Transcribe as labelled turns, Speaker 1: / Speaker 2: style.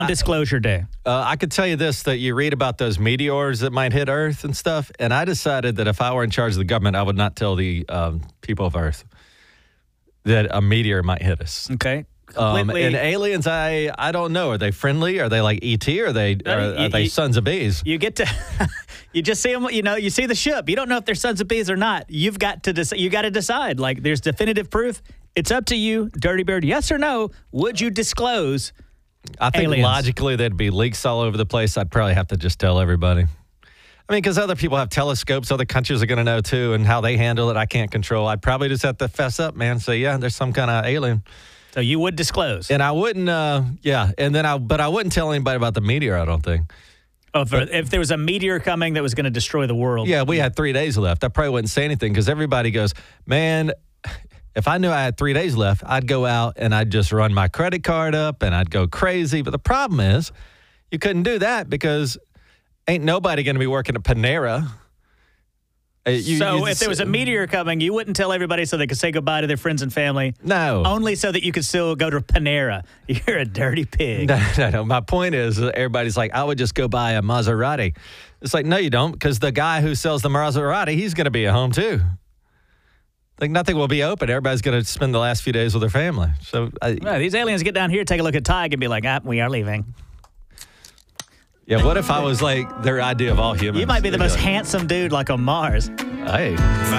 Speaker 1: Disclosure Day.
Speaker 2: I could tell you this, that you read about those meteors that might hit Earth and stuff, and I decided that if I were in charge of the government, I would not tell the people of Earth that a meteor might hit us.
Speaker 1: Okay.
Speaker 2: And aliens, I don't know. Are they friendly? Are they like E.T.? Are they sons of bees?
Speaker 1: You get to, you just see them, you see the ship. You don't know if they're sons of bees or not. You've got to decide. You got to decide. Like, there's definitive proof. It's up to you, Dirty Bird. Yes or no? Would you disclose
Speaker 2: I think
Speaker 1: aliens?
Speaker 2: Logically there'd be leaks all over the place. I'd probably have to just tell everybody. I mean, because other people have telescopes. Other countries are going to know, too, and how they handle it, I can't control. I'd probably just have to fess up, man. Say, yeah, there's some kind of alien.
Speaker 1: So you would disclose.
Speaker 2: And I wouldn't, but I wouldn't tell anybody about the meteor, I don't think.
Speaker 1: Oh, if there was a meteor coming that was going to destroy the world.
Speaker 2: Yeah, we had 3 days left. I probably wouldn't say anything because everybody goes, man, if I knew I had 3 days left, I'd go out and I'd just run my credit card up and I'd go crazy. But the problem is you couldn't do that because ain't nobody going to be working at Panera.
Speaker 1: If there was a meteor coming, you wouldn't tell everybody so they could say goodbye to their friends and family?
Speaker 2: No.
Speaker 1: Only so that you could still go to Panera. You're a dirty pig.
Speaker 2: No. My point is everybody's like, I would just go buy a Maserati. It's like, no, you don't, because the guy who sells the Maserati, he's going to be at home too. Like, nothing will be open. Everybody's going to spend the last few days with their family. So
Speaker 1: these aliens get down here, take a look at Tig, and be like, we are leaving.
Speaker 2: Yeah, what if I was like their idea of all humans?
Speaker 1: You might be the most handsome dude like on Mars.
Speaker 2: Hey.